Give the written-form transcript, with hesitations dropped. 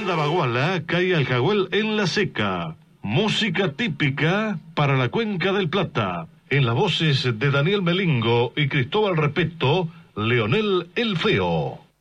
tremenda baguala cae al Jaguel en la seca. Música típica para la Cuenca del Plata. En las voces de Daniel Melingo y Cristóbal Repeto, Leonel el Feo.